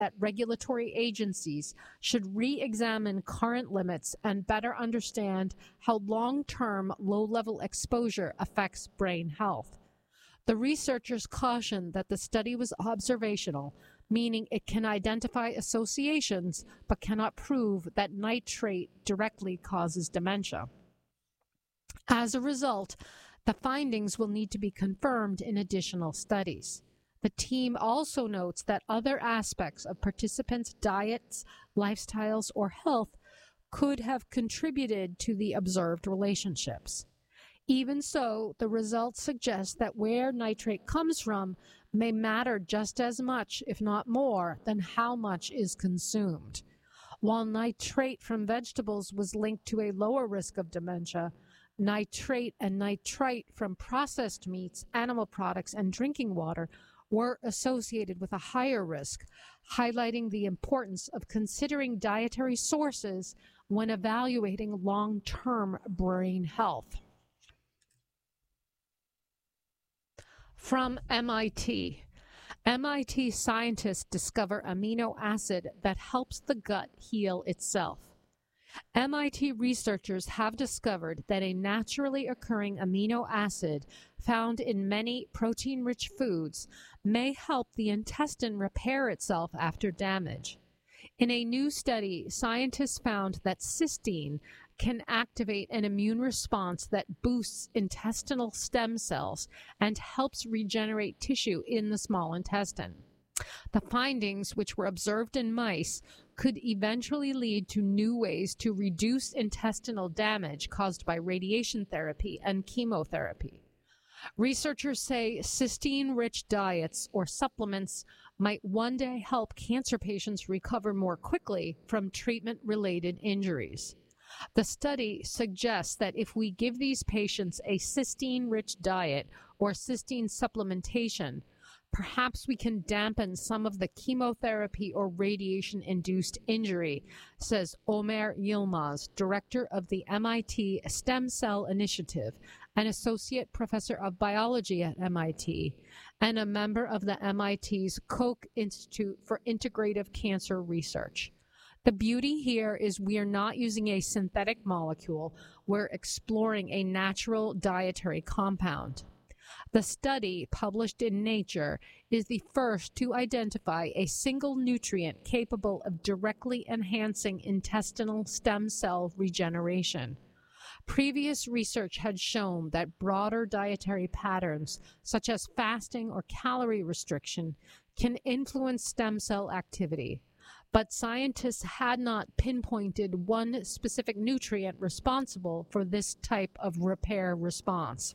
that regulatory agencies should re-examine current limits and better understand how long-term low-level exposure affects brain health. The researchers cautioned that the study was observational, meaning it can identify associations but cannot prove that nitrate directly causes dementia. As a result, the findings will need to be confirmed in additional studies. The team also notes that other aspects of participants' diets, lifestyles, or health could have contributed to the observed relationships. Even so, the results suggest that where nitrate comes from may matter just as much, if not more, than how much is consumed. While nitrate from vegetables was linked to a lower risk of dementia, nitrate and nitrite from processed meats, animal products, and drinking water were associated with a higher risk, highlighting the importance of considering dietary sources when evaluating long-term brain health. From MIT. MIT scientists discover amino acid that helps the gut heal itself. MIT researchers have discovered that a naturally occurring amino acid found in many protein-rich foods may help the intestine repair itself after damage. In a new study, scientists found that cysteine can activate an immune response that boosts intestinal stem cells and helps regenerate tissue in the small intestine. The findings, which were observed in mice, could eventually lead to new ways to reduce intestinal damage caused by radiation therapy and chemotherapy. Researchers say cysteine-rich diets or supplements might one day help cancer patients recover more quickly from treatment-related injuries. The study suggests that if we give these patients a cysteine-rich diet or cysteine supplementation, perhaps we can dampen some of the chemotherapy or radiation-induced injury, says Ömer Yilmaz, director of the MIT Stem Cell Initiative, an associate professor of biology at MIT, and a member of the MIT's Koch Institute for Integrative Cancer Research. The beauty here is we are not using a synthetic molecule, we're exploring a natural dietary compound. The study, published in Nature, is the first to identify a single nutrient capable of directly enhancing intestinal stem cell regeneration. Previous research had shown that broader dietary patterns, such as fasting or calorie restriction, can influence stem cell activity. But scientists had not pinpointed one specific nutrient responsible for this type of repair response.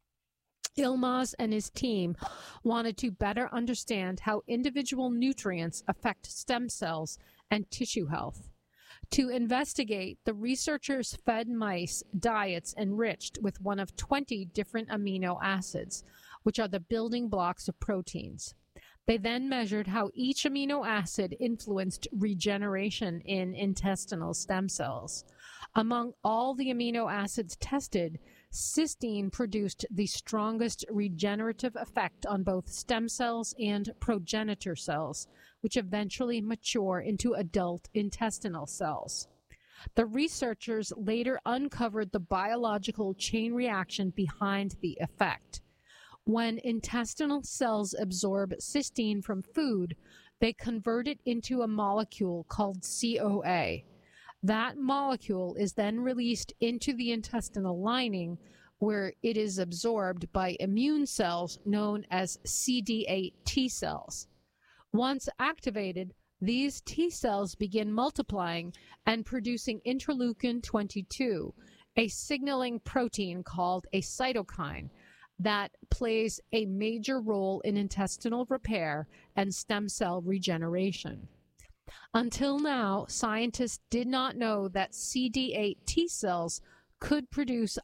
Yilmaz and his team wanted to better understand how individual nutrients affect stem cells and tissue health. To investigate, the researchers fed mice diets enriched with one of 20 different amino acids, which are the building blocks of proteins. They then measured how each amino acid influenced regeneration in intestinal stem cells. Among all the amino acids tested, cysteine produced the strongest regenerative effect on both stem cells and progenitor cells, which eventually mature into adult intestinal cells. The researchers later uncovered the biological chain reaction behind the effect. When intestinal cells absorb cysteine from food, they convert it into a molecule called CoA. That molecule is then released into the intestinal lining, where it is absorbed by immune cells known as CD8 T cells. Once activated, these T cells begin multiplying and producing interleukin-22, a signaling protein called a cytokine that plays a major role in intestinal repair and stem cell regeneration. Until now, scientists did not know that CD8 T cells could produce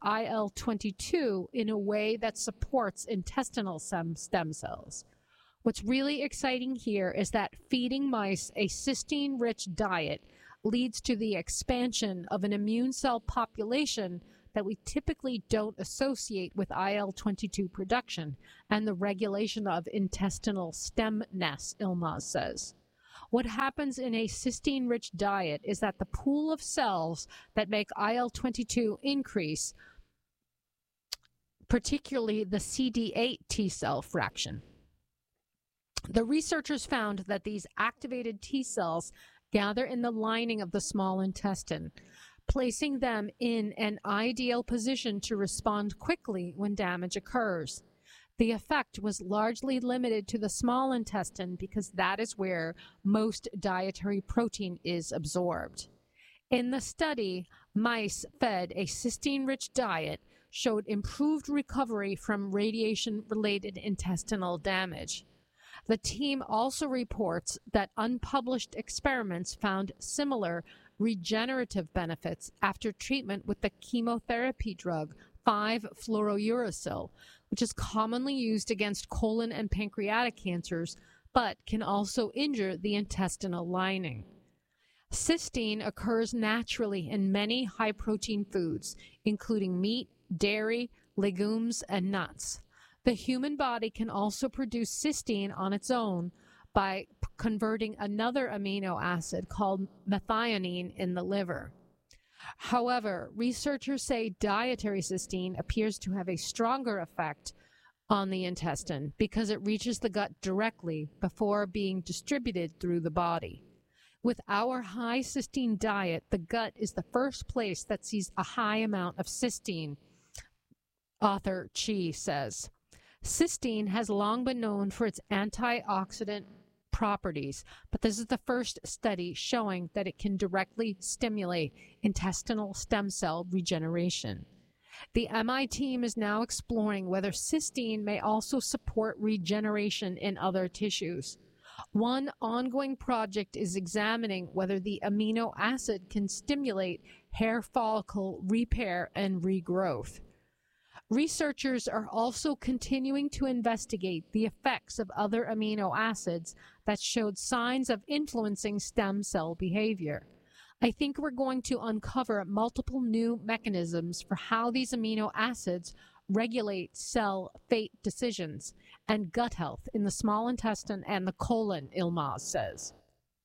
IL-22 in a way that supports intestinal stem cells. What's really exciting here is that feeding mice a cysteine-rich diet leads to the expansion of an immune cell population that we typically don't associate with IL-22 production and the regulation of intestinal stemness, Yilmaz says. What happens in a cysteine-rich diet is that the pool of cells that make IL-22 increase, particularly the CD8 T cell fraction. The researchers found that these activated T cells gather in the lining of the small intestine, placing them in an ideal position to respond quickly when damage occurs. The effect was largely limited to the small intestine because that is where most dietary protein is absorbed. In the study, mice fed a cysteine-rich diet showed improved recovery from radiation-related intestinal damage. The team also reports that unpublished experiments found similar regenerative benefits after treatment with the chemotherapy drug 5-fluorouracil, which is commonly used against colon and pancreatic cancers, but can also injure the intestinal lining. Cysteine occurs naturally in many high-protein foods, including meat, dairy, legumes, and nuts. The human body can also produce cysteine on its own by converting another amino acid called methionine in the liver. However, researchers say dietary cysteine appears to have a stronger effect on the intestine because it reaches the gut directly before being distributed through the body. With our high cysteine diet, the gut is the first place that sees a high amount of cysteine, author Chi says. Cysteine has long been known for its antioxidant properties, but this is the first study showing that it can directly stimulate intestinal stem cell regeneration. The MI team is now exploring whether cysteine may also support regeneration in other tissues. One ongoing project is examining whether the amino acid can stimulate hair follicle repair and regrowth. Researchers are also continuing to investigate the effects of other amino acids that showed signs of influencing stem cell behavior. I think we're going to uncover multiple new mechanisms for how these amino acids regulate cell fate decisions and gut health in the small intestine and the colon, Ilmaz says.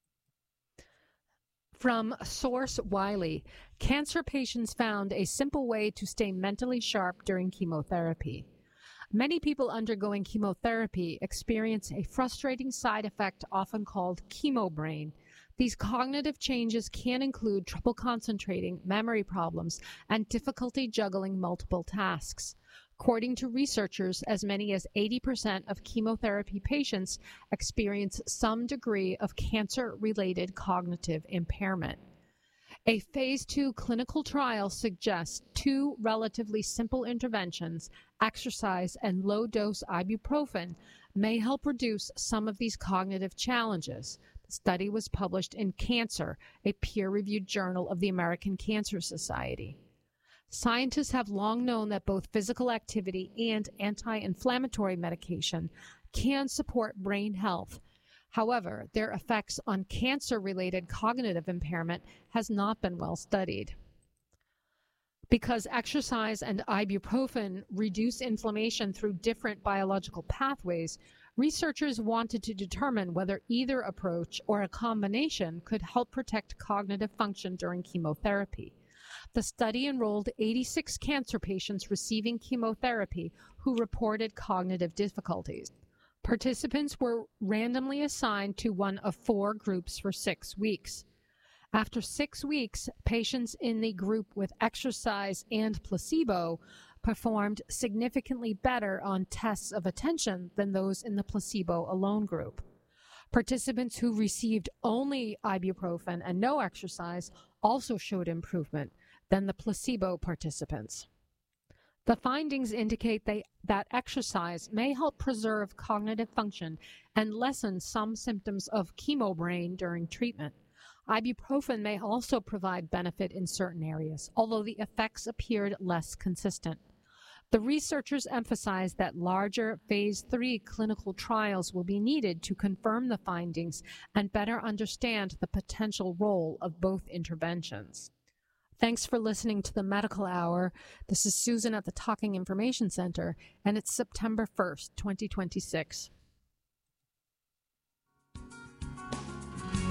From Source Wiley, cancer patients found a simple way to stay mentally sharp during chemotherapy. Many people undergoing chemotherapy experience a frustrating side effect often called chemobrain. These cognitive changes can include trouble concentrating, memory problems, and difficulty juggling multiple tasks. According to researchers, as many as 80% of chemotherapy patients experience some degree of cancer-related cognitive impairment. A phase 2 clinical trial suggests two relatively simple interventions, exercise and low-dose ibuprofen, may help reduce some of these cognitive challenges. The study was published in Cancer, a peer-reviewed journal of the American Cancer Society. Scientists have long known that both physical activity and anti-inflammatory medication can support brain health. However, their effects on cancer-related cognitive impairment has not been well studied. Because exercise and ibuprofen reduce inflammation through different biological pathways, researchers wanted to determine whether either approach or a combination could help protect cognitive function during chemotherapy. The study enrolled 86 cancer patients receiving chemotherapy who reported cognitive difficulties. Participants were randomly assigned to one of 4 groups for 6 weeks. After 6 weeks, patients in the group with exercise and placebo performed significantly better on tests of attention than those in the placebo alone group. Participants who received only ibuprofen and no exercise also showed improvement than the placebo participants. The findings indicate that exercise may help preserve cognitive function and lessen some symptoms of chemobrain during treatment. Ibuprofen may also provide benefit in certain areas, although the effects appeared less consistent. The researchers emphasized that larger phase 3 clinical trials will be needed to confirm the findings and better understand the potential role of both interventions. Thanks for listening to the Medical Hour. This is Susan at the Talking Information Center, and it's September 1st, 2026.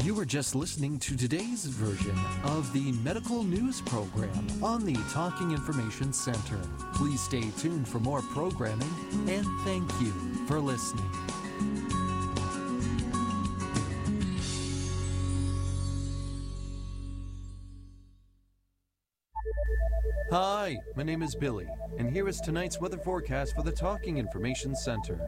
You were just listening to today's version of the Medical News Program on the Talking Information Center. Please stay tuned for more programming, and thank you for listening. Hi, my name is Billy, and here is tonight's weather forecast for the Talking Information Center.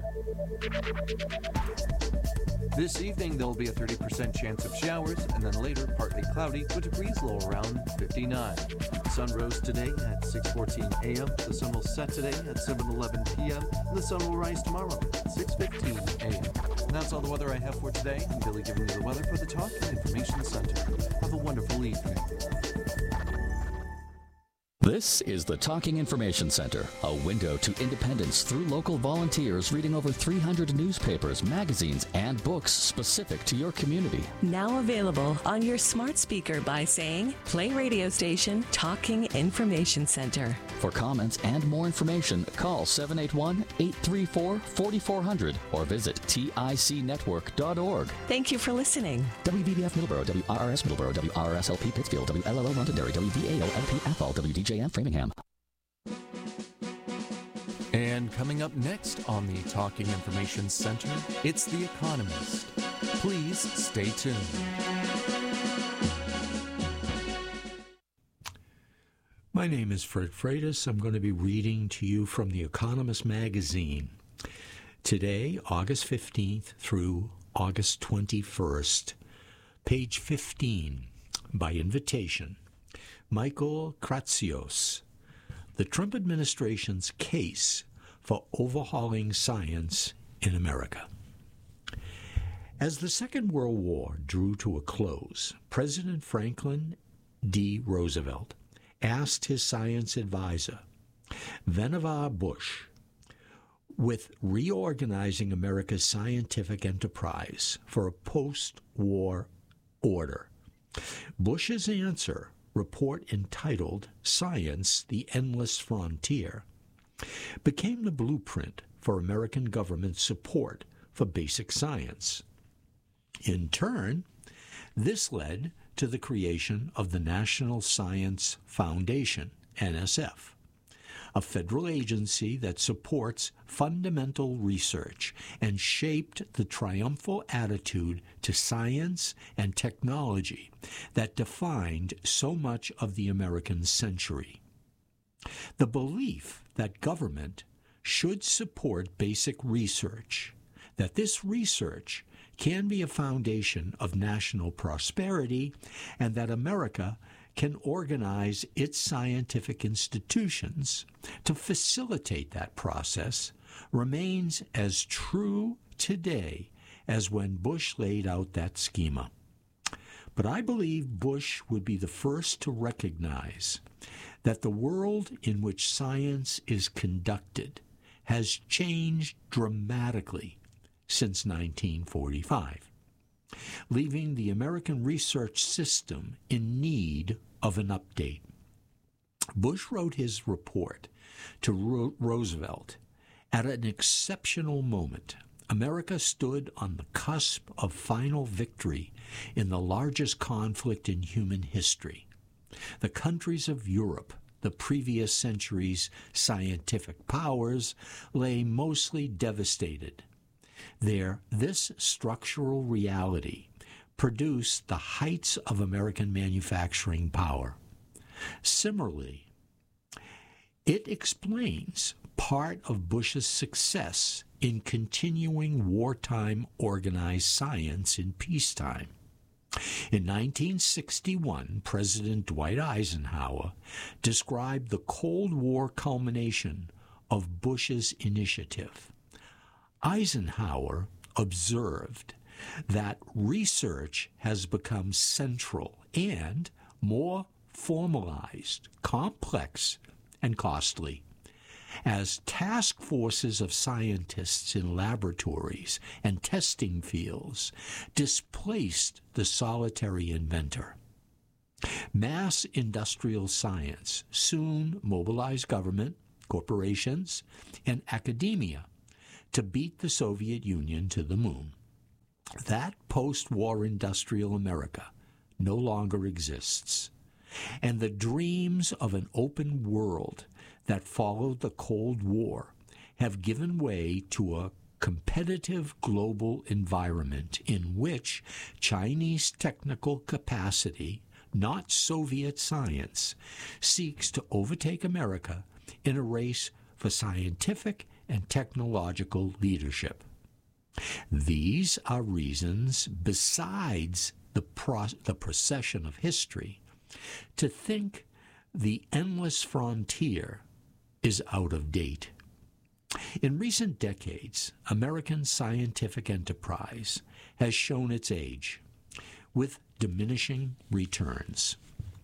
This evening, there will be a 30% chance of showers, and then later, partly cloudy with a breeze low around 59. The sun rose today at 6:14 a.m. The sun will set today at 7:11 p.m. And the sun will rise tomorrow at 6:15 a.m. And that's all the weather I have for today. I'm Billy giving you the weather for the Talking Information Center. Have a wonderful evening. This is the Talking Information Center, a window to independence through local volunteers reading over 300 newspapers, magazines, and books specific to your community. Now available on your smart speaker by saying, play radio station Talking Information Center. For comments and more information, call 781-834-4400 or visit ticnetwork.org. Thank you for listening. WVBF Middleborough, WRRS Middleborough, WRSLP Pittsfield, WLLO Londonderry, WVAO-LP Athol, WDJM Framingham. And coming up next on the Talking Information Center, it's The Economist. Please stay tuned. My name is Fred Freitas. I'm going to be reading to you from The Economist magazine. Today, August 15th through August 21st, page 15, by invitation, Michael Kratsios, the Trump administration's case for overhauling science in America. As the Second World War drew to a close, President Franklin D. Roosevelt asked his science advisor, Vannevar Bush, with reorganizing America's scientific enterprise for a post-war order. Bush's answer, report entitled Science, the Endless Frontier, became the blueprint for American government support for basic science. In turn, this led to the creation of the National Science Foundation, NSF, a federal agency that supports fundamental research and shaped the triumphal attitude to science and technology that defined so much of the American century. The belief that government should support basic research, that this research can be a foundation of national prosperity, and that America can organize its scientific institutions to facilitate that process, remains as true today as when Bush laid out that schema. But I believe Bush would be the first to recognize that the world in which science is conducted has changed dramatically since 1945, leaving the American research system in need of an update. Bush wrote his report to Roosevelt at an exceptional moment. America stood on the cusp of final victory in the largest conflict in human history. The countries of Europe, the previous century's scientific powers, lay mostly devastated. This structural reality produced the heights of American manufacturing power. Similarly, it explains part of Bush's success in continuing wartime organized science in peacetime. In 1961, President Dwight Eisenhower described the Cold War culmination of Bush's initiative. Eisenhower observed that research has become central and more formalized, complex, and costly. As task forces of scientists in laboratories and testing fields displaced the solitary inventor, mass industrial science soon mobilized government, corporations, and academia to beat the Soviet Union to the moon. That post-war industrial America no longer exists, and the dreams of an open world that followed the Cold War have given way to a competitive global environment in which Chinese technical capacity, not Soviet science, seeks to overtake America in a race for scientific and technological leadership. These are reasons, besides the procession of history, to think the endless frontier is out of date. In recent decades, American scientific enterprise has shown its age, with diminishing returns.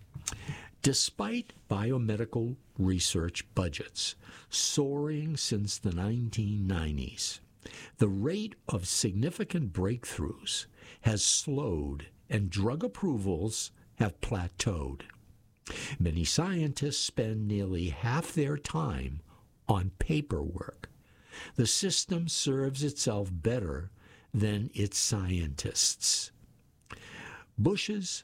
Despite biomedical research budgets soaring since the 1990s, the rate of significant breakthroughs has slowed and drug approvals have plateaued. Many scientists spend nearly half their time on paperwork. The system serves itself better than its scientists. Bush's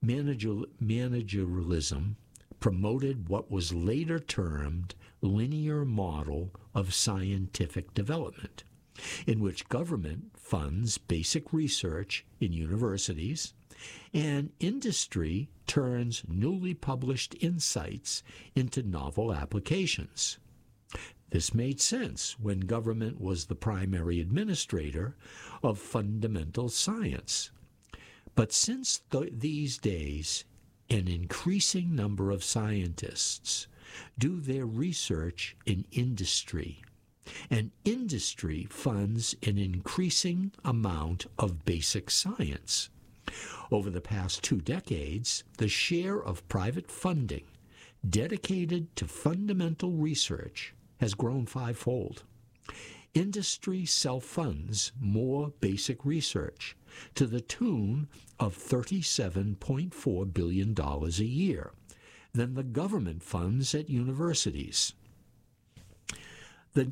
managerialism promoted what was later termed linear model of scientific development, in which government funds basic research in universities and industry turns newly published insights into novel applications. This made sense when government was the primary administrator of fundamental science. But since these days, an increasing number of scientists do their research in industry, and industry funds an increasing amount of basic science. Over the past 2 decades, the share of private funding dedicated to fundamental research has grown 5-fold. Industry self-funds more basic research to the tune of $37.4 billion a year than the government funds at universities. The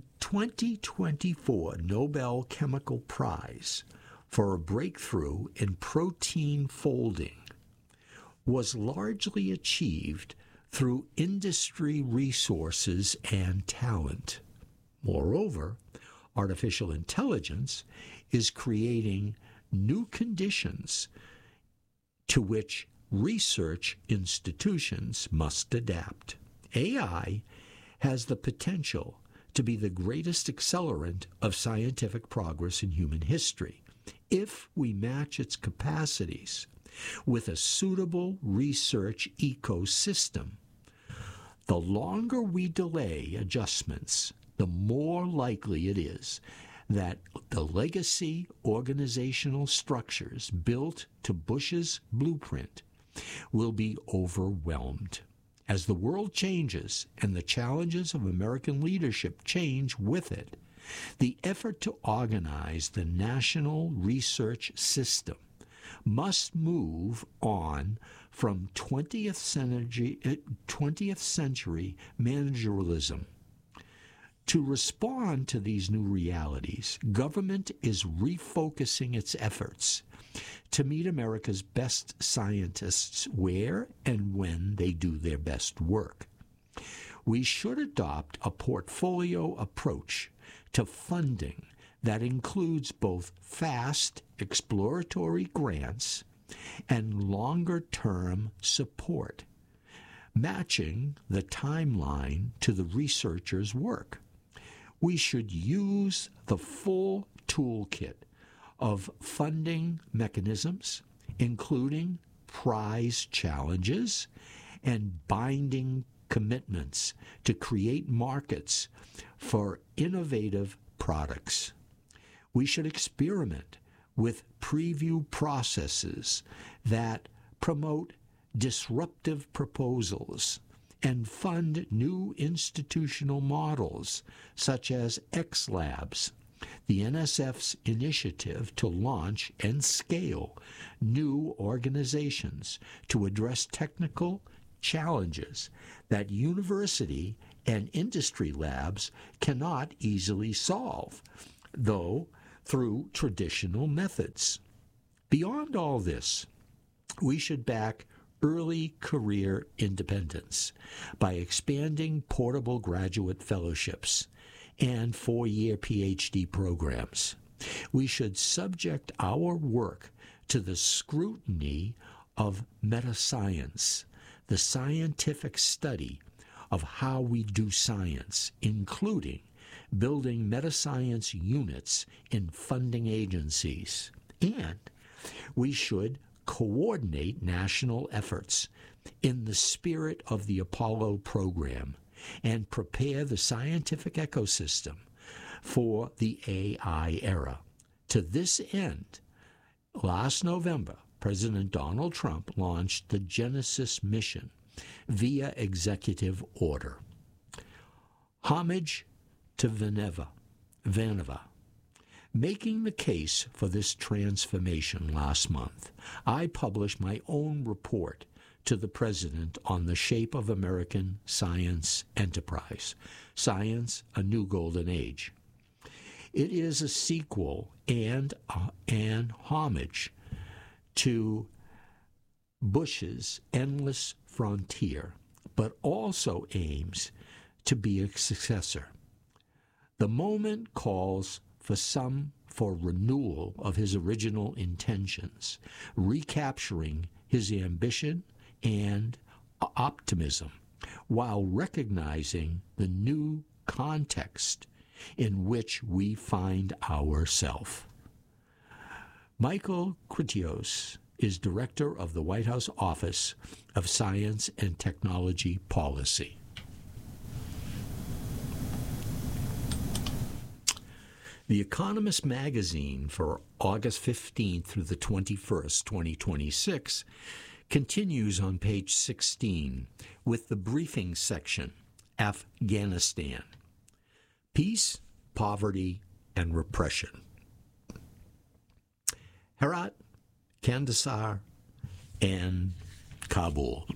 2024 Nobel Chemical Prize for a breakthrough in protein folding was largely achieved through industry resources and talent. Moreover, artificial intelligence is creating new conditions to which research institutions must adapt. AI has the potential to be the greatest accelerant of scientific progress in human history if we match its capacities with a suitable research ecosystem. The longer we delay adjustments, the more likely it is that the legacy organizational structures built to Bush's blueprint will be overwhelmed. As the world changes and the challenges of American leadership change with it, the effort to organize the national research system must move on from 20th century managerialism. To respond to these new realities, government is refocusing its efforts to meet America's best scientists where and when they do their best work. We should adopt a portfolio approach to funding that includes both fast exploratory grants and longer-term support, matching the timeline to the researcher's work. We should use the full toolkit of funding mechanisms, including prize challenges and binding commitments to create markets for innovative products. We should experiment with preview processes that promote disruptive proposals and fund new institutional models such as X-Labs, the NSF's initiative to launch and scale new organizations to address technical challenges that university and industry labs cannot easily solve, though through traditional methods. Beyond all this, we should back early career independence by expanding portable graduate fellowships and 4-year PhD programs. We should subject our work to the scrutiny of meta-science, the scientific study of how we do science, including building meta-science units in funding agencies. And we should coordinate national efforts in the spirit of the Apollo program and prepare the scientific ecosystem for the AI era. To this end, last November, President Donald Trump launched the Genesis mission via executive order. Homage to Vaneva. Making the case for this transformation last month, I published my own report to the President on the shape of American science enterprise, Science, a New Golden Age. It is a sequel and an homage to Bush's Endless Frontier, but also aims to be a successor. The moment calls for renewal of his original intentions, recapturing his ambition and optimism, while recognizing the new context in which we find ourselves. Michael Kritios is director of the White House Office of Science and Technology Policy. The Economist magazine for August 15th through the 21st, 2026, continues on page 16 with the briefing section, Afghanistan, Peace, Poverty, and Repression. Herat, Kandahar, and Kabul.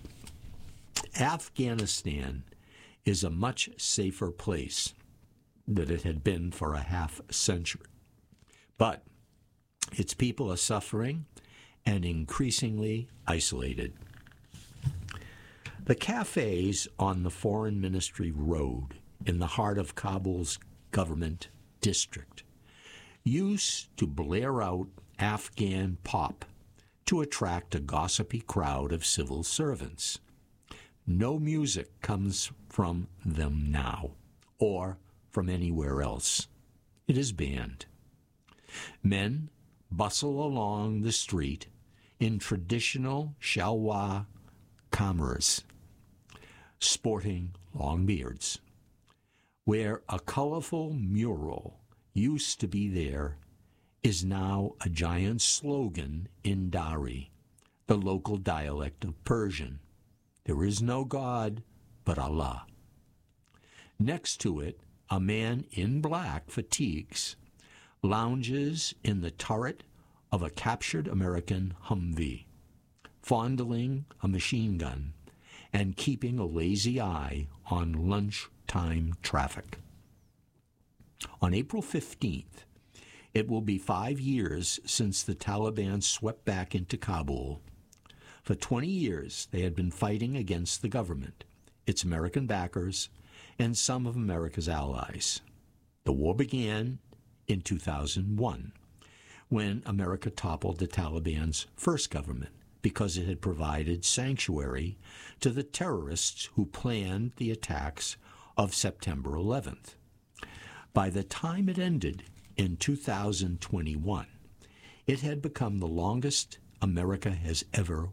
Afghanistan is a much safer place than it had been for a half century. But its people are suffering and increasingly isolated. The cafes on the Foreign Ministry Road in the heart of Kabul's government district used to blare out Afghan pop to attract a gossipy crowd of civil servants. No music comes from them now, or from anywhere else. It is banned. Men bustle along the street in traditional Shalwar kamars, sporting long beards. Where a colorful mural used to be there is now a giant slogan in Dari, the local dialect of Persian. There is no God but Allah. Next to it, a man in black fatigues lounges in the turret of a captured American Humvee, fondling a machine gun and keeping a lazy eye on lunchtime traffic. On April 15th, it will be 5 years since the Taliban swept back into Kabul. For 20 years, they had been fighting against the government, its American backers, and some of America's allies. The war began in 2001, when America toppled the Taliban's first government because it had provided sanctuary to the terrorists who planned the attacks of September 11th. By the time it ended in 2021, it had become the longest America has ever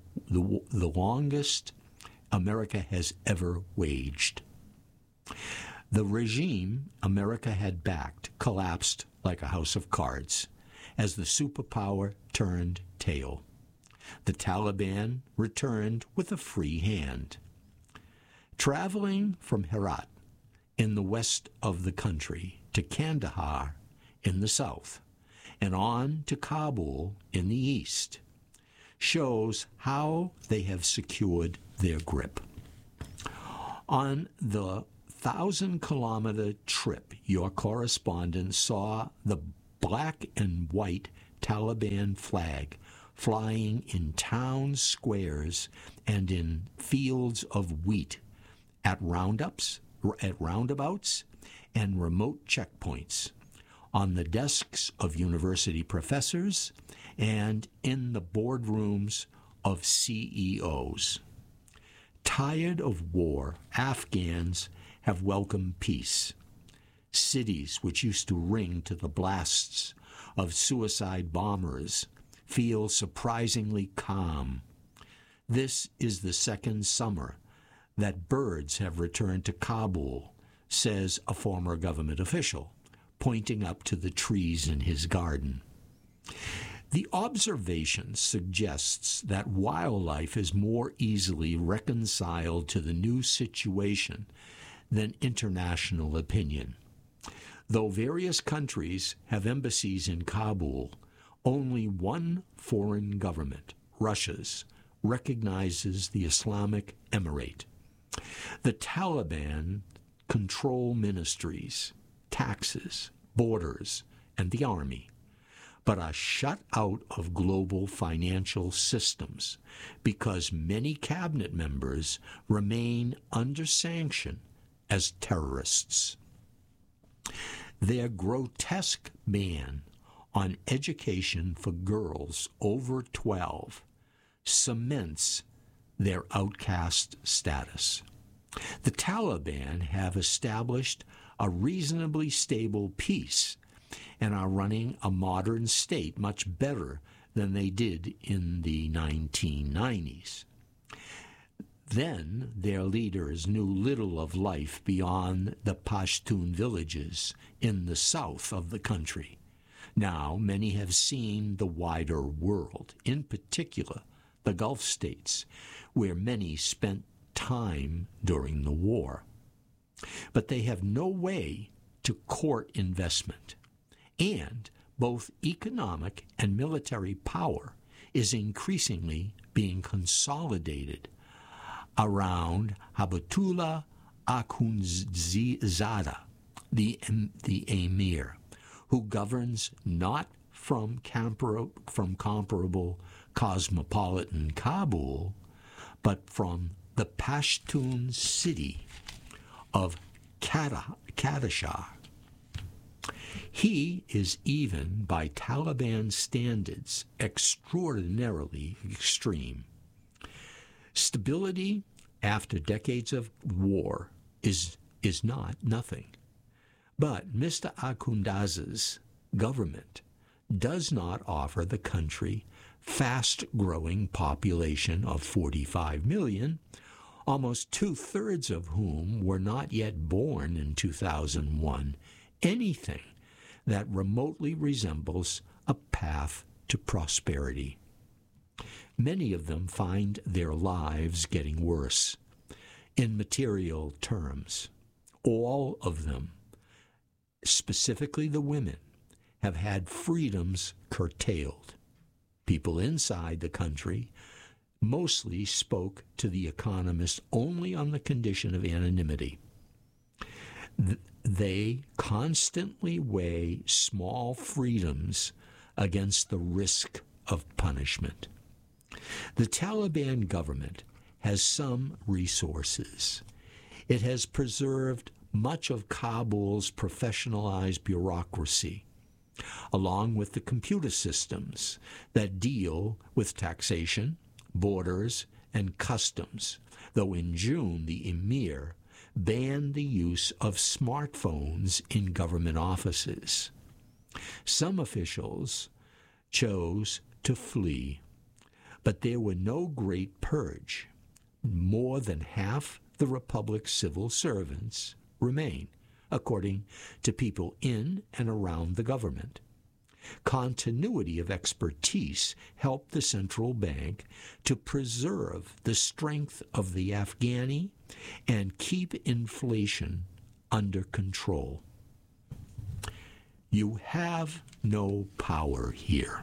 waged. The regime America had backed collapsed like a house of cards as the superpower turned tail. The Taliban returned with a free hand. Traveling from Herat in the west of the country to Kandahar in the south and on to Kabul in the east shows how they have secured their grip. On the 1,000-kilometer trip, your correspondent saw the black and white Taliban flag flying in town squares and in fields of wheat, at roundabouts, and remote checkpoints, on the desks of university professors, and in the boardrooms of CEOs. Tired of war, Afghans have welcomed peace. Cities which used to ring to the blasts of suicide bombers feel surprisingly calm. This is the second summer that birds have returned to Kabul, says a former government official, pointing up to the trees in his garden. The observation suggests that wildlife is more easily reconciled to the new situation than international opinion. Though various countries have embassies in Kabul, only one foreign government, Russia's, recognizes the Islamic Emirate. The Taliban control ministries, taxes, borders, and the army, but are shut out of global financial systems because many cabinet members remain under sanction as terrorists. Their grotesque ban on education for girls over 12 cements their outcast status. The Taliban have established a reasonably stable peace and are running a modern state much better than they did in the 1990s. Then their leaders knew little of life beyond the Pashtun villages in the south of the country. Now many have seen the wider world, in particular the Gulf states, where many spent time during the war. But they have no way to court investment, and both economic and military power is increasingly being consolidated around Habatullah Akhundzada, the emir, who governs not from comparable cosmopolitan Kabul, but from the Pashtun city of Kadashah. He is, even by Taliban standards, extraordinarily extreme. Stability after decades of war is not nothing. But Mr. Akhundzade's government does not offer the country fast-growing population of 45 million, almost two-thirds of whom were not yet born in 2001, anything that remotely resembles a path to prosperity. Many of them find their lives getting worse in material terms. All of them, specifically the women, have had freedoms curtailed. People inside the country mostly spoke to The Economist only on the condition of anonymity. They constantly weigh small freedoms against the risk of punishment. The Taliban government has some resources. It has preserved much of Kabul's professionalized bureaucracy, along with the computer systems that deal with taxation, borders, and customs, though in June the emir banned the use of smartphones in government offices. Some officials chose to flee, but there were no great purge. More than half the republic's civil servants remain, according to people in and around the government. Continuity of expertise helped the central bank to preserve the strength of the Afghani and keep inflation under control. You have no power here.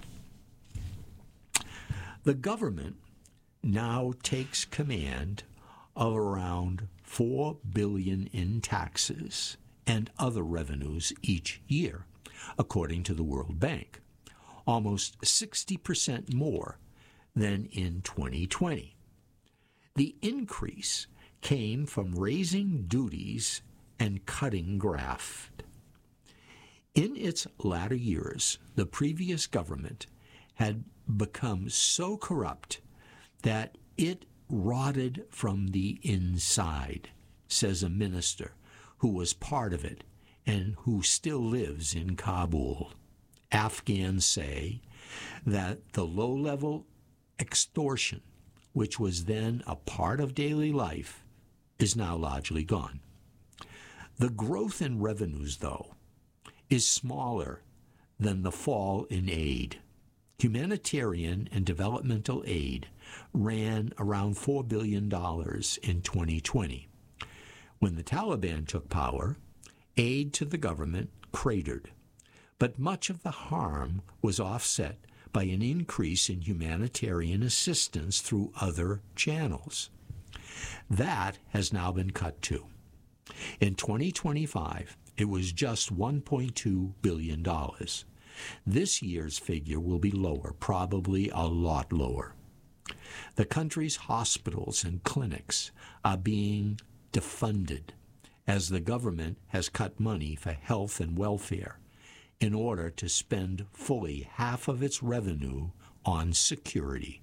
The government now takes command of around $4 billion in taxes and other revenues each year, according to the World Bank. almost 60% more than in 2020. The increase came from raising duties and cutting graft. In its latter years, the previous government had become so corrupt that it rotted from the inside, says a minister who was part of it and who still lives in Kabul. Afghans say that the low-level extortion, which was then a part of daily life, is now largely gone. The growth in revenues, though, is smaller than the fall in aid. Humanitarian and developmental aid ran around $4 billion in 2020. When the Taliban took power, aid to the government cratered, but much of the harm was offset by an increase in humanitarian assistance through other channels. That has now been cut too. In 2025, it was just $1.2 billion. This year's figure will be lower, probably a lot lower. The country's hospitals and clinics are being defunded as the government has cut money for health and welfare in order to spend fully half of its revenue on security.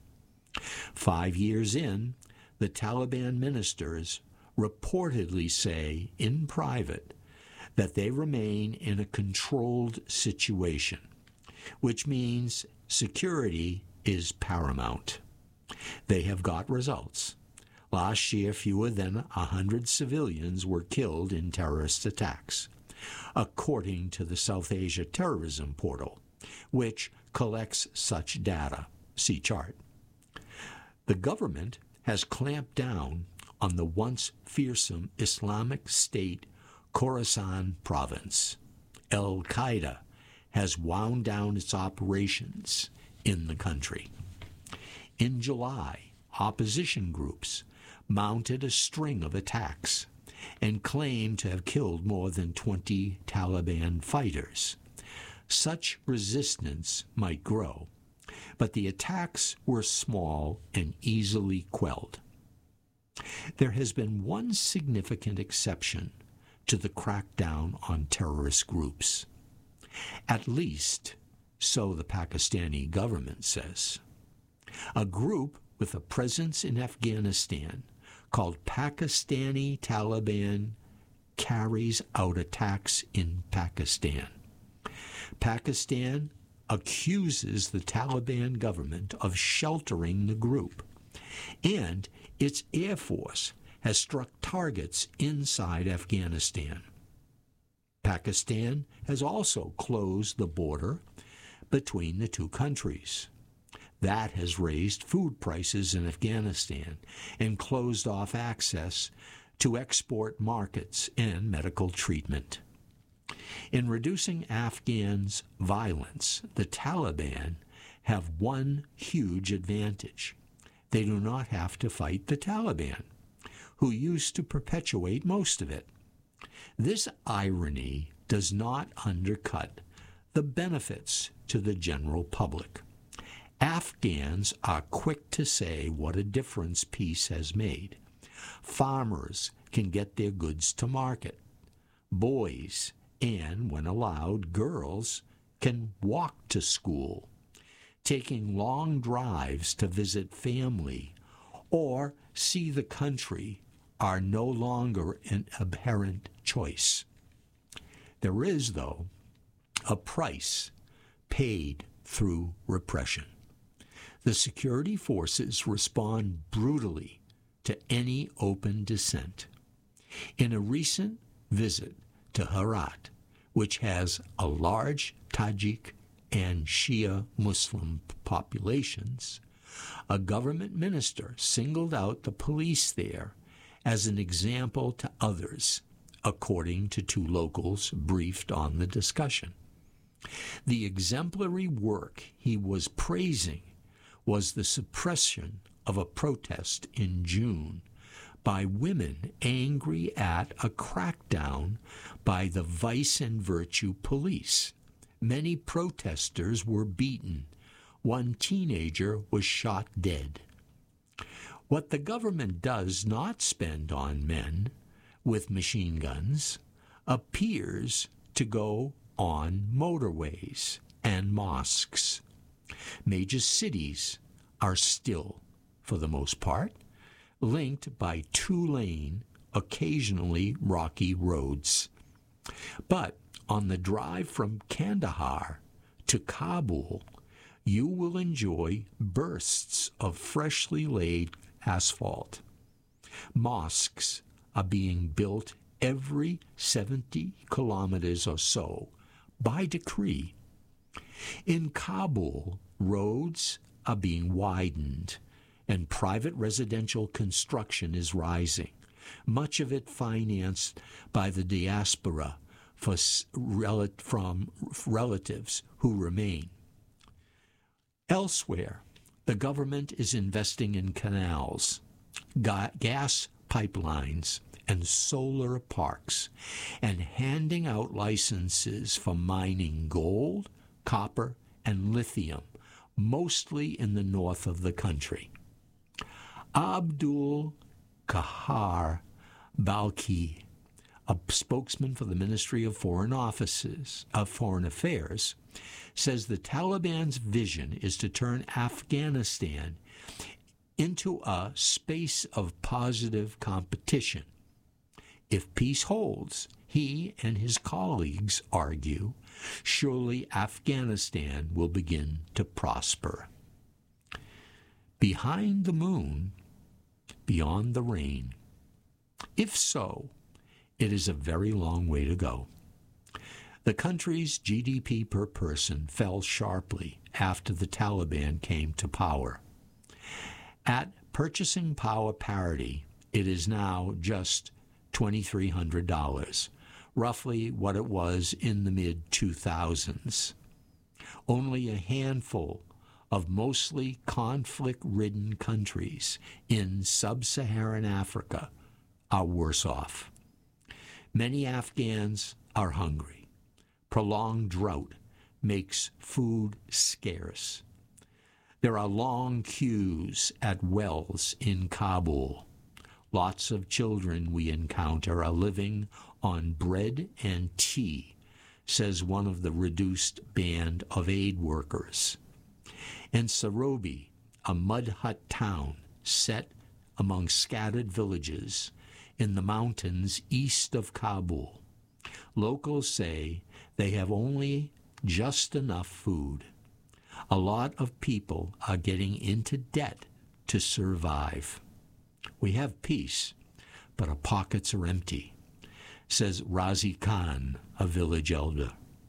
5 years in, the Taliban ministers reportedly say in private that they remain in a controlled situation, which means security is paramount. They have got results. Last year, fewer than 100 civilians were killed in terrorist attacks, according to the South Asia Terrorism Portal, which collects such data. See chart. The government has clamped down on the once fearsome Islamic State Khorasan province. Al-Qaeda has wound down its operations in the country. In July, opposition groups mounted a string of attacks and claimed to have killed more than 20 Taliban fighters. Such resistance might grow, but the attacks were small and easily quelled. There has been one significant exception to the crackdown on terrorist groups. At least, so the Pakistani government says. A group with a presence in Afghanistan called Pakistani Taliban carries out attacks in Pakistan. Pakistan accuses the Taliban government of sheltering the group, and its Air Force has struck targets inside Afghanistan. Pakistan has also closed the border between the two countries. That has raised food prices in Afghanistan and closed off access to export markets and medical treatment. In reducing Afghans' violence, the Taliban have one huge advantage. They do not have to fight the Taliban, who used to perpetuate most of it. This irony does not undercut the benefits to the general public. Afghans are quick to say what a difference peace has made. Farmers can get their goods to market. Boys, and when allowed, girls, can walk to school, taking long drives to visit family or see the country are no longer an apparent choice. There is, though, a price paid through repression. The security forces respond brutally to any open dissent. In a recent visit to Herat, which has a large Tajik and Shia Muslim populations, a government minister singled out the police there as an example to others, according to two locals briefed on the discussion. The exemplary work he was praising was the suppression of a protest in June by women angry at a crackdown by the Vice and Virtue police. Many protesters were beaten. One teenager was shot dead. What the government does not spend on men with machine guns appears to go on motorways and mosques. Major cities are still, for the most part, linked by two-lane, occasionally rocky roads. But on the drive from Kandahar to Kabul, you will enjoy bursts of freshly laid asphalt. Mosques are being built every 70 kilometers or so by decree. In Kabul, roads are being widened and private residential construction is rising, much of it financed by the diaspora from relatives who remain. Elsewhere, the government is investing in canals, gas pipelines, and solar parks, and handing out licenses for mining gold, copper, and lithium, mostly in the north of the country. Abdul Kahar Balki, a spokesman for the Ministry of Foreign Affairs, says the Taliban's vision is to turn Afghanistan into a space of positive competition. If peace holds, he and his colleagues argue, surely Afghanistan will begin to prosper. Behind the moon, beyond the rain. If so, it is a very long way to go. The country's GDP per person fell sharply after the Taliban came to power. At purchasing power parity, it is now just $2,300, roughly what it was in the mid-2000s. Only a handful of mostly conflict-ridden countries in sub-Saharan Africa are worse off. Many Afghans are hungry. Prolonged drought makes food scarce. There are long queues at wells in Kabul. Lots of children we encounter are living on bread and tea, says one of the reduced band of aid workers. In Sarobi, a mud hut town set among scattered villages in the mountains east of Kabul, locals say they have only just enough food. A lot of people are getting into debt to survive. We have peace, but our pockets are empty, says Razi Khan, a village elder.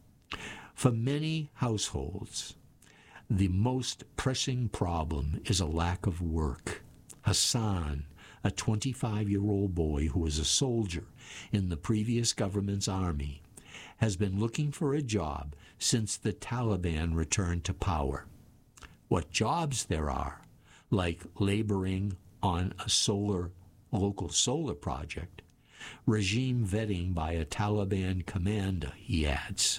For many households, the most pressing problem is a lack of work. Hassan, a 25-year-old boy who was a soldier in the previous government's army, has been looking for a job since the Taliban returned to power. What jobs there are, like laboring on a local solar project, regime vetting by a Taliban commander, he adds.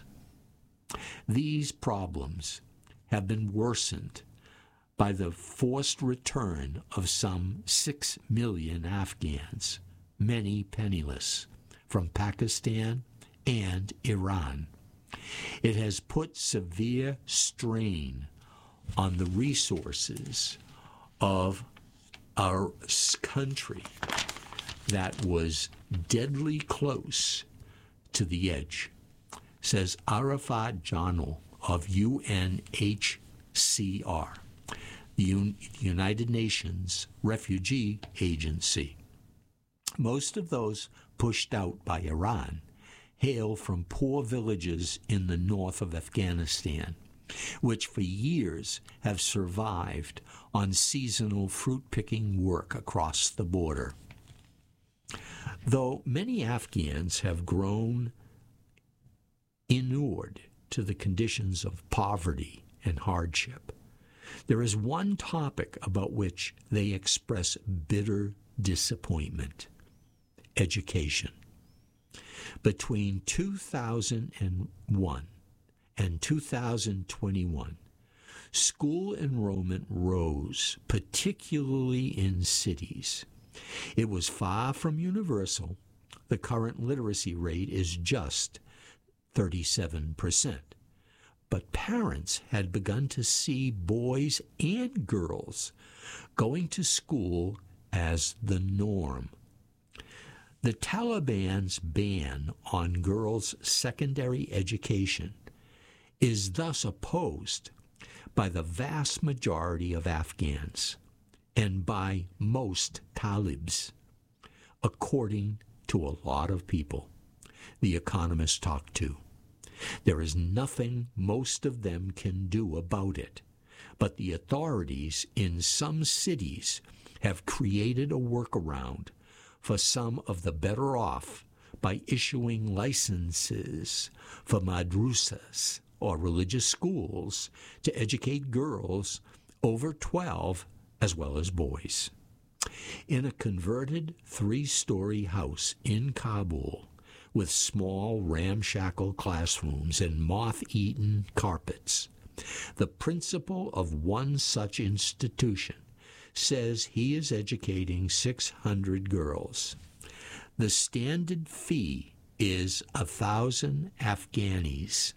These problems have been worsened by the forced return of some 6 million Afghans, many penniless, from Pakistan and Iran. It has put severe strain on the resources of our country that was deadly close to the edge, says Arafat Janal of UNHCR, the United Nations Refugee Agency. Most of those pushed out by Iran hail from poor villages in the north of Afghanistan, which for years have survived on seasonal fruit-picking work across the border. Though many Afghans have grown inured to the conditions of poverty and hardship, there is one topic about which they express bitter disappointment: education. Between 2001 and 2021, school enrollment rose, particularly in cities. It was far from universal. The current literacy rate is just 37%. But parents had begun to see boys and girls going to school as the norm. The Taliban's ban on girls' secondary education is thus opposed by the vast majority of Afghans and by most Talibs, according to a lot of people the economists talked to. There is nothing most of them can do about it, but the authorities in some cities have created a workaround for some of the better off by issuing licenses for madrusas, or religious schools, to educate girls over 12 as well as boys. In a converted 3-story house in Kabul, with small ramshackle classrooms and moth-eaten carpets, the principal of one such institution says he is educating 600 girls. The standard fee is 1,000 Afghanis,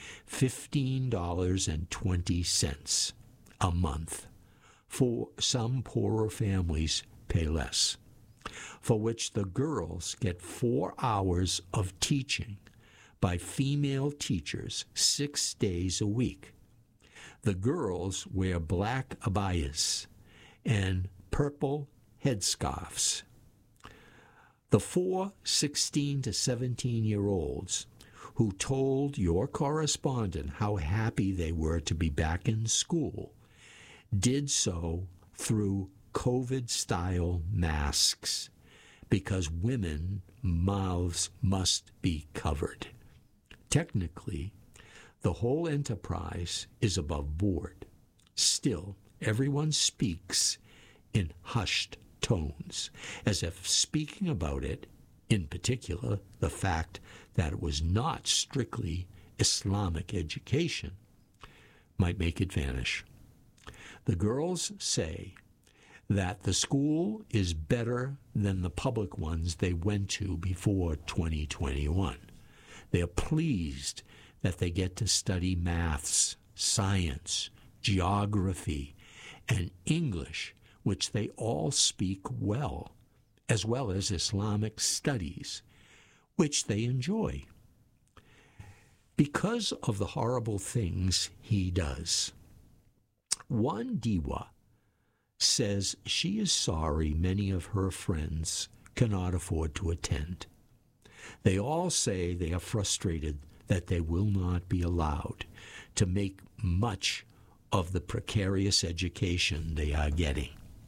$15.20 a month. For some poorer families pay less, for which the girls get 4 hours of teaching by female teachers 6 days a week. The girls wear black abayas and purple headscarves. The 4 16 to 17-year-olds who told your correspondent how happy they were to be back in school did so through COVID-style masks, because women's mouths must be covered. Technically, the whole enterprise is above board. Still, everyone speaks in hushed tones, as if speaking about it, in particular the fact that it was not strictly Islamic education, might make it vanish. The girls say that the school is better than the public ones they went to before 2021. They are pleased that they get to study maths, science, geography, and English, which they all speak well as Islamic studies, which they enjoy. Because of the horrible things he does, one diva says she is sorry many of her friends cannot afford to attend. They all say they are frustrated that they will not be allowed to make much of the precarious education they are getting.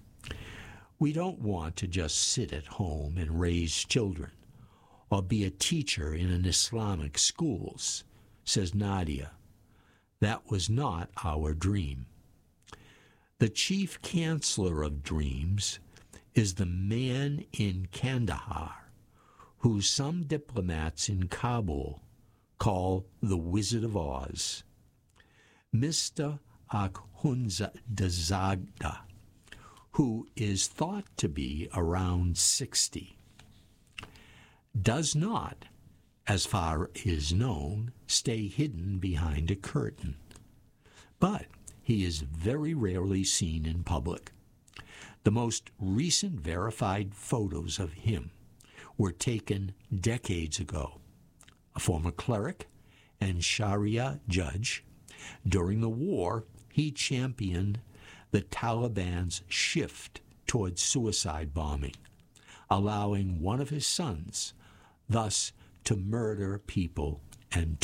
We don't want to just sit at home and raise children or be a teacher in an Islamic schools, says Nadia. That was not our dream. The chief counselor of dreams is the man in Kandahar, who some diplomats in Kabul call the Wizard of Oz. Mr. Akhundzada, who is thought to be around 60, does not, as far as known, stay hidden behind a curtain. But he is very rarely seen in public. The most recent verified photos of him were taken decades ago. A former cleric and Sharia judge, during the war, he championed the Taliban's shift towards suicide bombing, allowing one of his sons thus to murder people in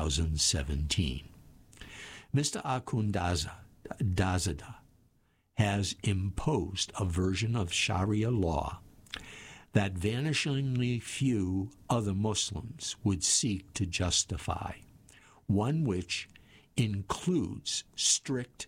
2017. Mr. Akhundzada has imposed a version of Sharia law that vanishingly few other Muslims would seek to justify, one which includes strict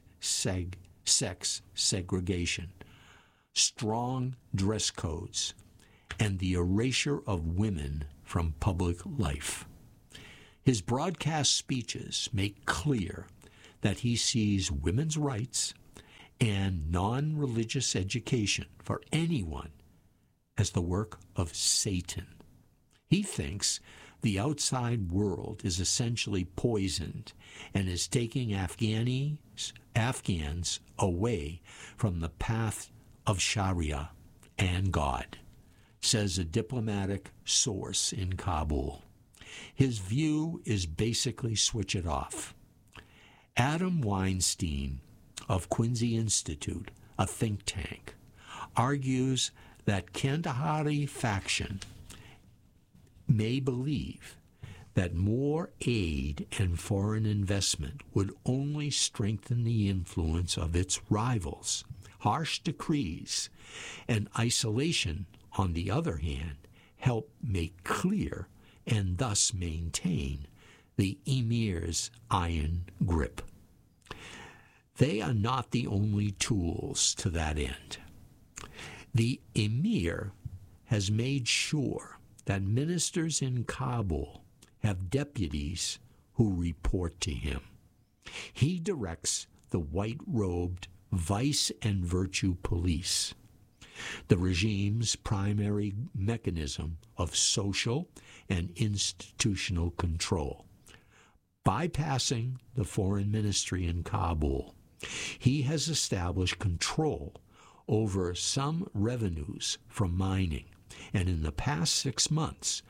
sex segregation, strong dress codes, and the erasure of women from public life. His broadcast speeches make clear that he sees women's rights and non-religious education for anyone as the work of Satan. He thinks the outside world is essentially poisoned and is taking Afghans away from the path of Sharia and God, says a diplomatic source in Kabul. His view is basically switch it off. Adam Weinstein of Quincy Institute, a think tank, argues that Kandahari faction may believe that more aid and foreign investment would only strengthen the influence of its rivals. Harsh decrees and isolation, on the other hand, help make clear and thus maintain the emir's iron grip. They are not the only tools to that end. The emir has made sure that ministers in Kabul have deputies who report to him. He directs the white-robed vice and virtue police, the regime's primary mechanism of social and institutional control. Bypassing the foreign ministry in Kabul, he has established control over some revenues from mining, and in the past 6 months,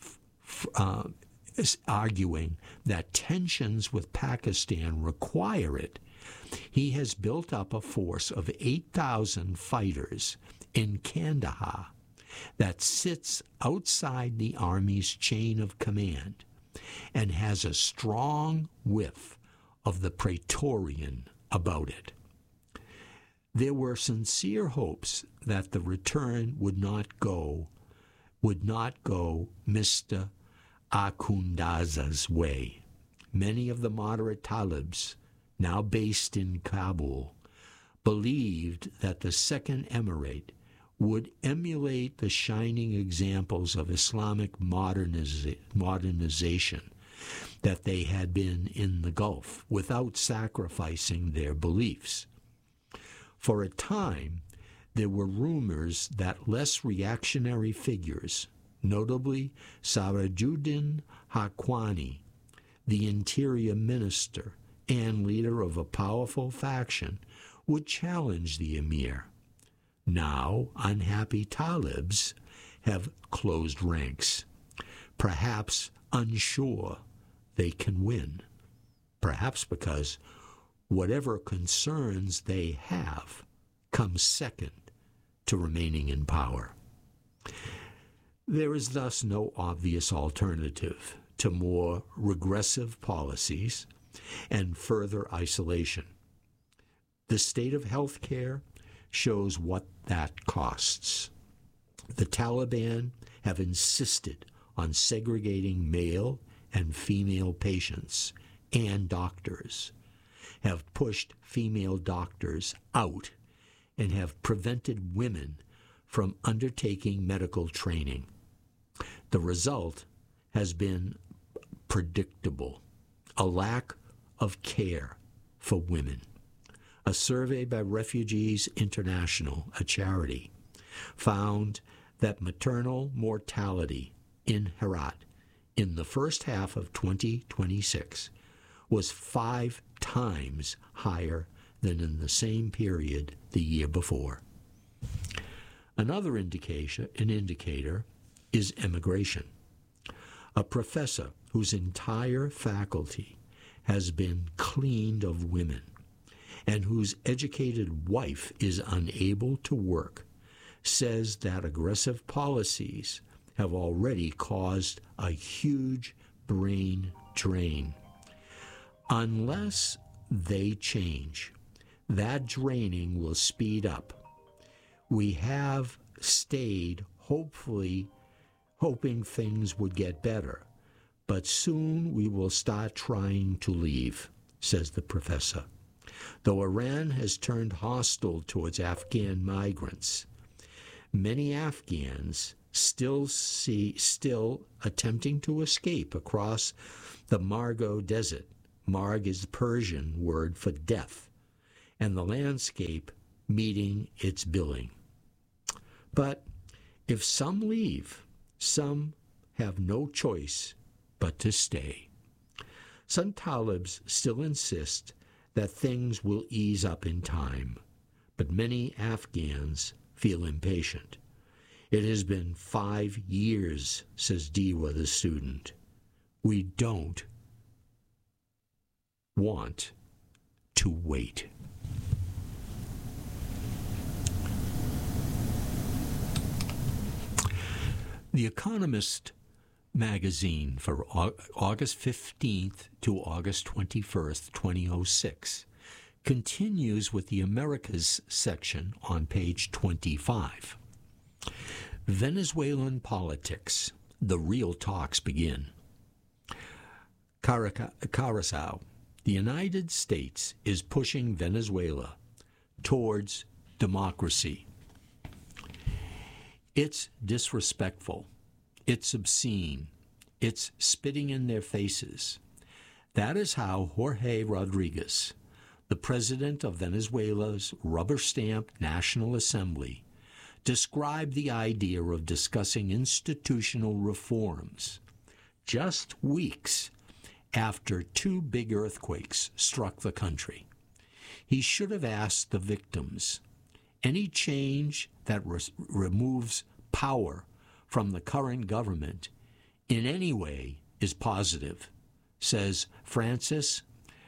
is arguing that tensions with Pakistan require it, he has built up a force of 8,000 fighters in Kandahar that sits outside the Army's chain of command and has a strong whiff of the Praetorian about it. There were sincere hopes that the return would not go Mr. Akhundzada's way. Many of the moderate Talibs, now based in Kabul, believed that the Second Emirate would emulate the shining examples of Islamic modernization that they had been in the Gulf without sacrificing their beliefs. For a time, there were rumors that less reactionary figures, notably Sirajuddin Haqqani, the interior minister and leader of a powerful faction, would challenge the emir. Now, unhappy Talibs have closed ranks, perhaps unsure they can win, perhaps because whatever concerns they have comes second to remaining in power. There is thus no obvious alternative to more regressive policies and further isolation. The state of health care shows what that costs. The Taliban have insisted on segregating male and female patients, and doctors have pushed female doctors out and have prevented women from undertaking medical training. The result has been predictable: a lack of care for women. A survey by Refugees International, a charity, found that maternal mortality in Herat in the first half of 2026 was 5 times higher than in the same period the year before. Another indicator is immigration. A professor whose entire faculty has been cleaned of women and whose educated wife is unable to work says that aggressive policies have already caused a huge brain drain. Unless they change, that draining will speed up. We have stayed hoping things would get better, but soon we will start trying to leave, says the professor. Though Iran has turned hostile towards Afghan migrants, many Afghans still attempting to escape across the Margo Desert. Marg is the Persian word for death, and the landscape meeting its billing. But if some leave, some have no choice but to stay. Some Talibs still insist that things will ease up in time, but many Afghans feel impatient. It has been 5 years, says Dewa, the student. We don't want to wait. The Economist magazine for August 15th to August 21st, 2006, continues with the Americas section on page 25. Venezuelan politics. The real talks begin. Curacao. The United States is pushing Venezuela towards democracy. It's disrespectful. It's obscene. It's spitting in their faces. That is how Jorge Rodriguez, the president of Venezuela's rubber-stamped National Assembly, described the idea of discussing institutional reforms just weeks after 2 big earthquakes struck the country. He should have asked the victims, any change that removes power from the current government in any way is positive, says Francis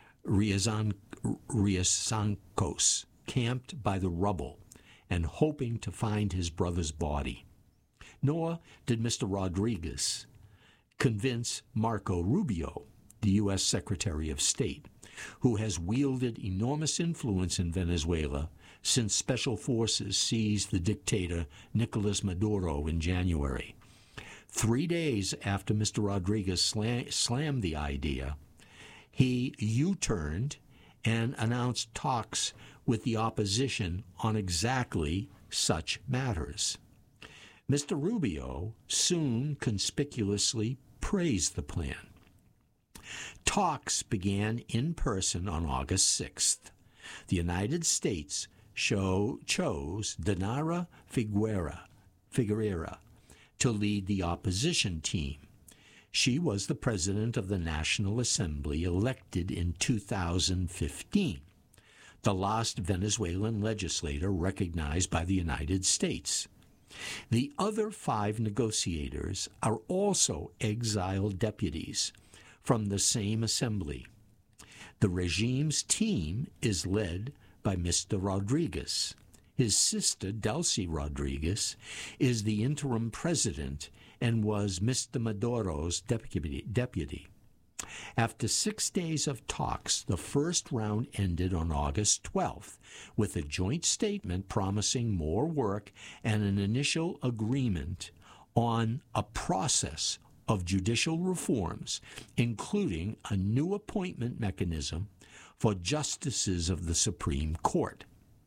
Riasancos, camped by the rubble and hoping to find his brother's body. Nor did Mr. Rodriguez convince Marco Rubio, the U.S. Secretary of State, who has wielded enormous influence in Venezuela since special forces seized the dictator Nicolas Maduro in January. 3 days after Mr. Rodriguez slammed the idea, he U-turned and announced talks with the opposition on exactly such matters. Mr. Rubio soon conspicuously praised the plan. Talks began in person on August 6th. The United States chose Dinara Figueira to lead the opposition team. She was the president of the National Assembly, elected in 2015, the last Venezuelan legislator recognized by the United States. The other 5 negotiators are also exiled deputies from the same assembly. The regime's team is led by Mr. Rodriguez. His sister, Delcy Rodriguez, is the interim president and was Mr. Maduro's deputy. After 6 days of talks, the first round ended on August 12th with a joint statement promising more work and an initial agreement on a process of judicial reforms, including a new appointment mechanism for justices of the Supreme Court.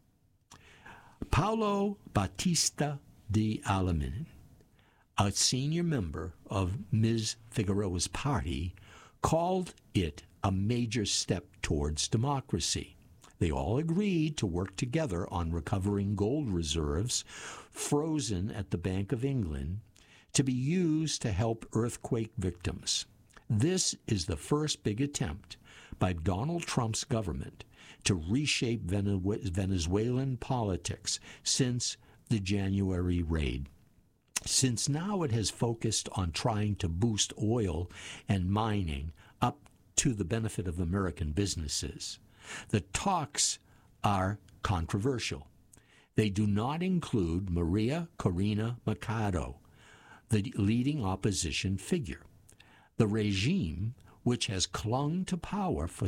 Paulo Batista de Alamin, a senior member of Ms. Figueroa's party, called it a major step towards democracy. They all agreed to work together on recovering gold reserves frozen at the Bank of England to be used to help earthquake victims. This is the first big attempt by Donald Trump's government to reshape Venezuelan politics since the January raid. Since now it has focused on trying to boost oil and mining up to the benefit of American businesses. The talks are controversial. They do not include Maria Corina Machado, the leading opposition figure. The regime, which has clung to power for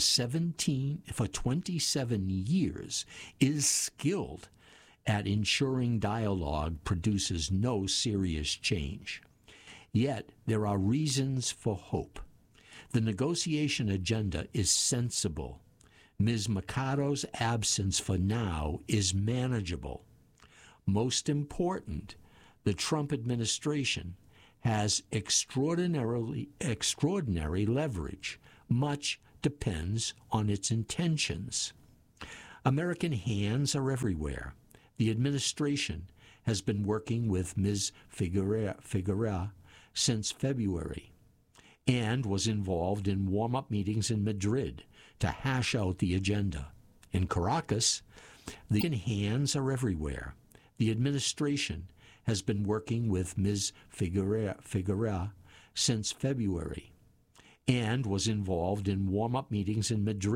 27 years, is skilled at ensuring dialogue produces no serious change. Yet there are reasons for hope. The negotiation agenda is sensible. Ms. Machado's absence for now is manageable. Most important, the Trump administration has extraordinary leverage. Much depends on its intentions. American hands are everywhere. The administration has been working with Ms. Figueroa since February and was involved in warm-up meetings in Madrid to hash out the agenda. In Caracas, the hands are everywhere. The administration has been working with Ms. Figueroa since February and was involved in warm-up meetings in Madrid